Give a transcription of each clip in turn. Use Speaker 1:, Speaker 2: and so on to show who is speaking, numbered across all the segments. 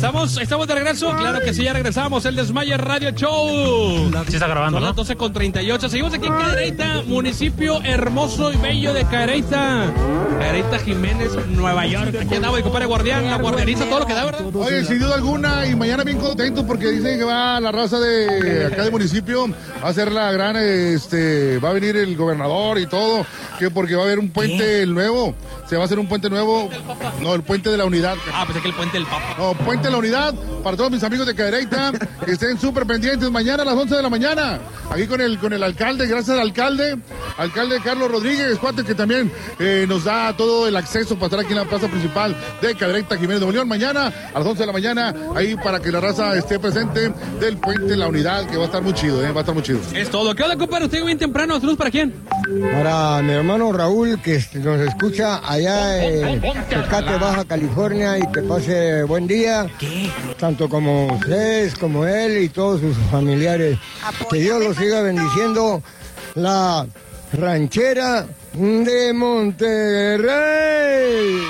Speaker 1: ¿Estamos de regreso? Claro que sí, ya regresamos. El Desmaye Radio Show.
Speaker 2: Sí está grabando,
Speaker 1: Son las 12:38. Seguimos aquí en Cadereyta, municipio hermoso y bello de Cadereyta. Cadereyta Jiménez, Nueva York. Aquí andaba mi compadre Guardián, la guardianiza, todo lo que da, ¿verdad?
Speaker 3: Oye, sin duda alguna, y mañana bien contento porque dicen que va la raza de acá del municipio, va a ser la gran, va a venir el gobernador y todo, que porque va a haber un puente nuevo, se va a hacer un puente nuevo, no, el puente de la unidad.
Speaker 1: Ah, pensé que el puente del Papa.
Speaker 3: No, puente de la unidad, para todos mis amigos de Cadereyta, que estén súper pendientes mañana a las 11 de la mañana, aquí con el alcalde, gracias al alcalde Carlos Rodríguez, cuate, que también nos da todo el acceso para estar aquí en la plaza principal de Cadereyta, Jiménez de León, mañana a las 11 de la mañana, ahí para que la raza esté presente del puente de la unidad, que va a estar muy chido, va a estar muy chido.
Speaker 1: Es todo. ¿Qué onda, compadre? Usted bien temprano, ¿saludos para quién?
Speaker 4: Para mi hermano Raúl, que nos escucha allá en Tecate, Baja California, y que pase buen día.
Speaker 1: ¿Qué?
Speaker 4: Tanto como ustedes, como él y todos sus familiares. Que Dios los siga bendiciendo. La ranchera de Monterrey.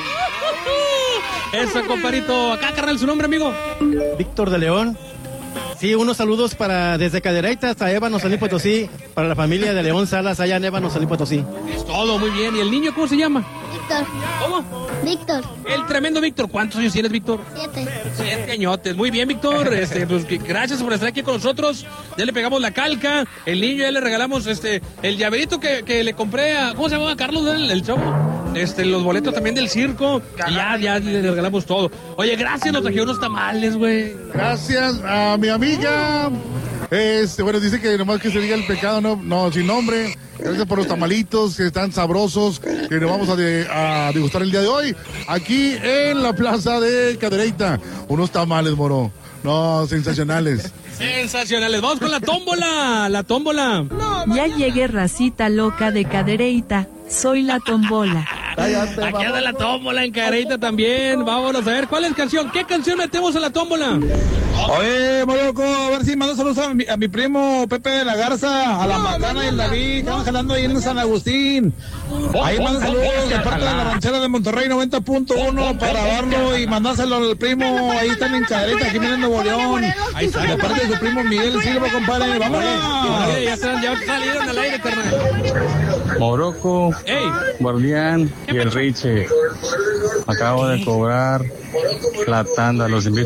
Speaker 1: Eso, compadrito. Acá, carnal, su nombre, amigo.
Speaker 2: Víctor de León. Sí, unos saludos desde Cadereyta hasta Ébano, San Luis Potosí, para la familia de León Salas, allá en Ébano, San Luis Potosí.
Speaker 1: Es todo, muy bien. ¿Y el niño cómo se llama?
Speaker 5: Víctor.
Speaker 1: ¿Cómo?
Speaker 5: Víctor.
Speaker 1: El tremendo Víctor. ¿Cuántos años tienes, Víctor?
Speaker 5: 7.
Speaker 1: 7 añotes. Muy bien, Víctor. Pues, gracias por estar aquí con nosotros. Ya le pegamos la calca. El niño ya le regalamos el llaverito que le compré a... ¿Cómo se llama? Carlos, el chavo. Los boletos también del circo. Y ya le regalamos todo. Oye, gracias, nos trajeron unos tamales, güey.
Speaker 3: Gracias a mi amiga. Bueno, dice que nomás que se diga el pecado, no, sin nombre. Gracias por los tamalitos que están sabrosos, que nos vamos a degustar el día de hoy, aquí en la plaza de Cadereyta. Unos tamales, moro. No, sensacionales.
Speaker 1: Sensacionales. Vamos con la tómbola. La tómbola.
Speaker 6: Ya llegué, racita loca de Cadereyta. Soy la tómbola.
Speaker 1: Aquí anda la tómbola en Cadereyta también. Vámonos a ver cuál es canción. ¿Qué canción metemos a la tómbola?
Speaker 7: Oye, Moroco, a ver si mando saludos a mi primo Pepe de la Garza, a la Macana y el David, que van jalando ahí en San Agustín. Ahí mando saludos de parte de la ranchera de Monterrey 90.1 para darlo y mandárselo al primo. Ahí están en Cadereyta, Jiménez Nuevo León. Ahí está. De parte de su primo Miguel Silva, compadre. ¡Vámonos!
Speaker 1: Ya salieron al aire, carnal.
Speaker 8: Moroco, Guardián y el Riche. Acabo de cobrar la tanda, los invito